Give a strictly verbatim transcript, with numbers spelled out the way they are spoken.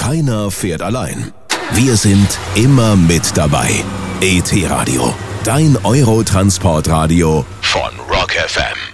Keiner fährt allein. Wir sind immer mit dabei. E T Radio, dein Eurotransportradio von Rock F M.